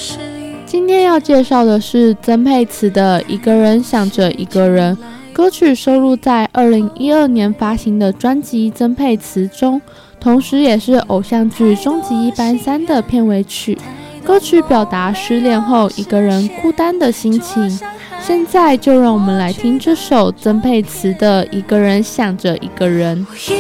今天要介绍的是曾沛慈的《一个人想着一个人》，歌曲收录在2012年发行的专辑《曾沛慈》中，同时也是偶像剧《终极一班3》的片尾曲。歌曲表达失恋后一个人孤单的心情。现在就让我们来听这首曾沛慈的《一个人想着一个人》。